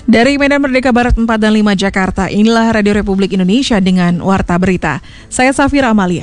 Dari Medan Merdeka Barat 4 dan 5 Jakarta, inilah Radio Republik Indonesia dengan Warta Berita. Saya Safira Amalia.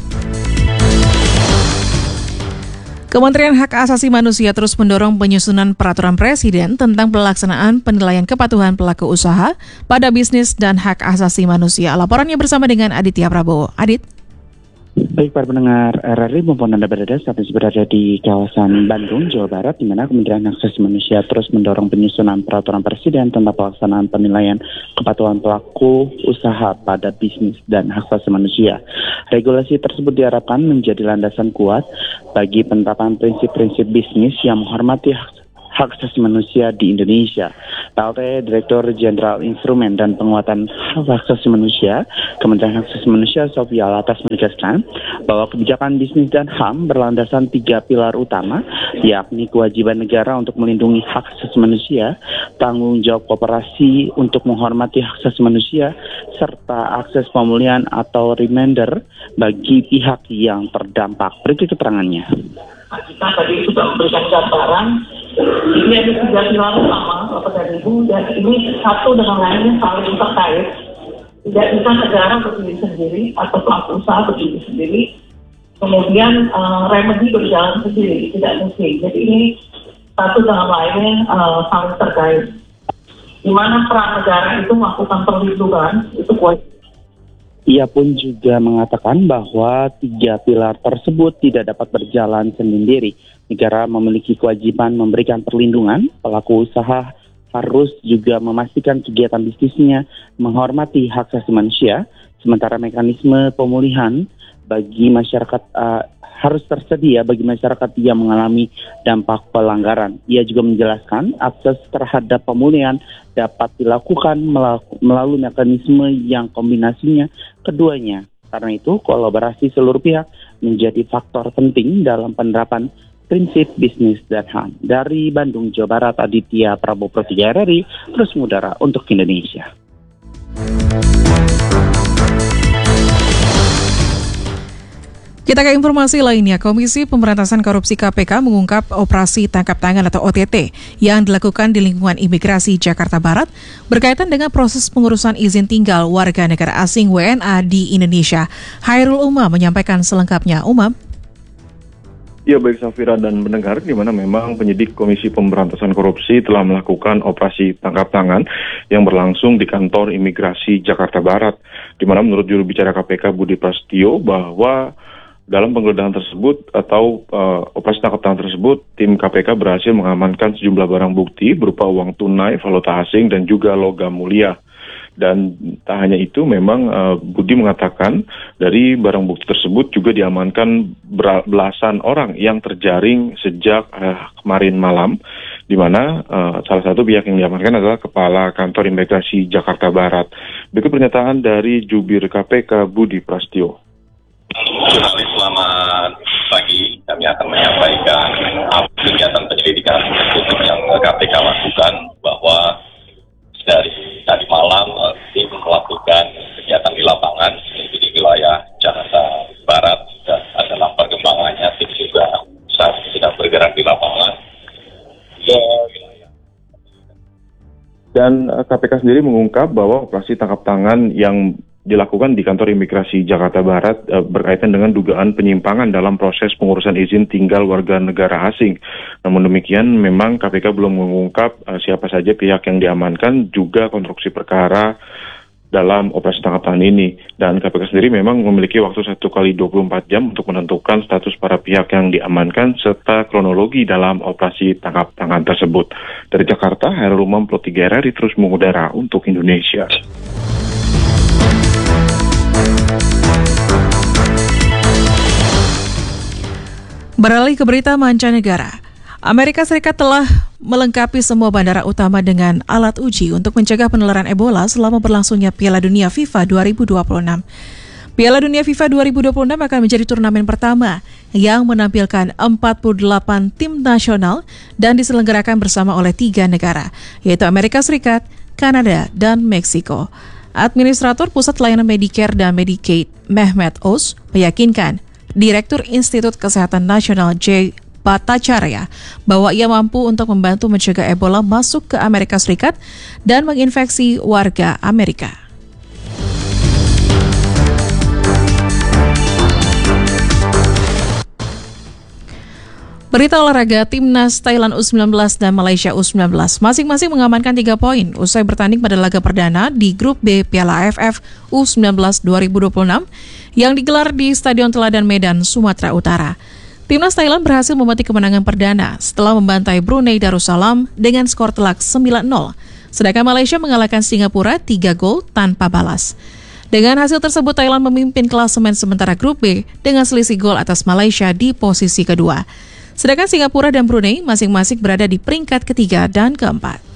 Kementerian Hak Asasi Manusia terus mendorong penyusunan peraturan presiden tentang pelaksanaan penilaian kepatuhan pelaku usaha pada bisnis dan hak asasi manusia. Laporannya bersama dengan Aditya Prabowo. Adit. Baik para pendengar RRI maupun Anda saat ini berada di kawasan Bandung, Jawa Barat, di mana Kementerian Hak Asasi Manusia terus mendorong penyusunan peraturan presiden tentang pelaksanaan penilaian kepatuhan pelaku usaha pada bisnis dan hak asasi manusia. Regulasi tersebut diharapkan menjadi landasan kuat bagi penerapan prinsip-prinsip bisnis yang menghormati hak asasi manusia di Indonesia. PLT Direktur Jenderal Instrumen dan Penguatan Hak Asasi Manusia, Kementerian Hak Asasi Manusia Sofia Latas menegaskan bahwa kebijakan bisnis dan HAM berlandasan 3 pilar utama, yakni kewajiban negara untuk melindungi hak asasi manusia, tanggung jawab koperasi untuk menghormati hak asasi manusia, serta akses pemulihan atau remainder bagi pihak yang terdampak. Berikut keterangannya. Kita tadi sudah memberikan gambaran, ini ada 3 pilar utama, Bapak dan Ibu, dan ini satu dengan lainnya saling terkait. Tidak bisa negara berdiri sendiri atau pelaku usaha berdiri sendiri, kemudian remedi berjalan sendiri, tidak mungkin. Jadi ini satu dengan lainnya saling terkait. Di mana peran negara itu melakukan perlindungan, itu kuat. Ia pun juga mengatakan bahwa 3 pilar tersebut tidak dapat berjalan sendiri. Negara memiliki kewajiban memberikan perlindungan, pelaku usaha harus juga memastikan kegiatan bisnisnya menghormati hak asasi manusia, sementara mekanisme pemulihan bagi masyarakat harus tersedia bagi masyarakat yang mengalami dampak pelanggaran. Ia juga menjelaskan akses terhadap pemulihan dapat dilakukan melalui mekanisme yang kombinasinya keduanya. Karena itu, kolaborasi seluruh pihak menjadi faktor penting dalam penerapan prinsip bisnis dan HAM. Dari Bandung, Jawa Barat, Aditya Prabowo Pro 3 RRI, terus mengudara untuk Indonesia. Kita ke informasi lainnya, Komisi Pemberantasan Korupsi KPK mengungkap operasi tangkap tangan atau OTT yang dilakukan di lingkungan imigrasi Jakarta Barat berkaitan dengan proses pengurusan izin tinggal warga negara asing WNA di Indonesia. Hairul Umam menyampaikan selengkapnya. Umam. Ya, baik Safira dan pendengar, di mana memang penyidik Komisi Pemberantasan Korupsi telah melakukan operasi tangkap tangan yang berlangsung di kantor imigrasi Jakarta Barat, di mana menurut juru bicara KPK Budi Prasetyo bahwa dalam penggeledahan tersebut atau operasi tangkap tangan tersebut, tim KPK berhasil mengamankan sejumlah barang bukti berupa uang tunai, valuta asing, dan juga logam mulia. Dan tak hanya itu, memang Budi mengatakan dari barang bukti tersebut juga diamankan belasan orang yang terjaring sejak kemarin malam, di mana salah satu pihak yang diamankan adalah Kepala Kantor Imigrasi Jakarta Barat. Berikut pernyataan dari Jubir KPK Budi Prasetyo. Jurnalis, selamat pagi. Kami akan menyampaikan kegiatan penyelidikan yang KPK lakukan, bahwa dari tadi malam tim melakukan kegiatan di lapangan di wilayah Jakarta Barat, dan adalah perkembangannya tim juga saat sedang bergerak di lapangan. Dan KPK sendiri mengungkap bahwa operasi tangkap tangan yang dilakukan di kantor imigrasi Jakarta Barat berkaitan dengan dugaan penyimpangan dalam proses pengurusan izin tinggal warga negara asing. Namun demikian, memang KPK belum mengungkap siapa saja pihak yang diamankan, juga konstruksi perkara dalam operasi tangkap tangan ini. Dan KPK sendiri memang memiliki waktu 1x24 jam untuk menentukan status para pihak yang diamankan serta kronologi dalam operasi tangkap tangan tersebut. Dari Jakarta, Hairul Umam Pro 3 RRI terus mengudara untuk Indonesia. Beralih ke berita mancanegara, Amerika Serikat telah melengkapi semua bandara utama dengan alat uji untuk mencegah penularan Ebola selama berlangsungnya Piala Dunia FIFA 2026. Piala Dunia FIFA 2026 akan menjadi turnamen pertama yang menampilkan 48 tim nasional dan diselenggarakan bersama oleh 3 negara, yaitu Amerika Serikat, Kanada, dan Meksiko. Administrator Pusat Layanan Medicare dan Medicaid, Mehmet Oz, meyakinkan Direktur Institut Kesehatan Nasional J. Bhattacharya bahwa ia mampu untuk membantu mencegah Ebola masuk ke Amerika Serikat dan menginfeksi warga Amerika. Berita olahraga, Timnas Thailand U19 dan Malaysia U19 masing-masing mengamankan 3 poin usai bertanding pada laga perdana di Grup B Piala AFF U19 2026 yang digelar di Stadion Teladan Medan, Sumatera Utara. Timnas Thailand berhasil memetik kemenangan perdana setelah membantai Brunei Darussalam dengan skor telak 9-0, sedangkan Malaysia mengalahkan Singapura 3 gol tanpa balas. Dengan hasil tersebut, Thailand memimpin klasemen sementara Grup B dengan selisih gol atas Malaysia di posisi kedua. Sedangkan Singapura dan Brunei masing-masing berada di peringkat ketiga dan keempat.